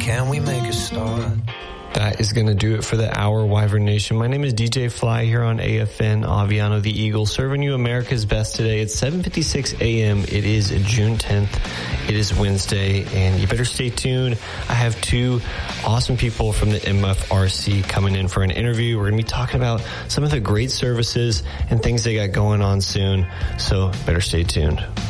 can we make a start? That is going to do it for the hour, Wyvern Nation. My name is DJ Fly here on AFN Aviano the Eagle, serving you America's best today. It's 7:56 a.m. It is June 10th. It is Wednesday, and you better stay tuned. I have two awesome people from the MFRC coming in for an interview. We're going to be talking about some of the great services and things they got going on soon, so better stay tuned.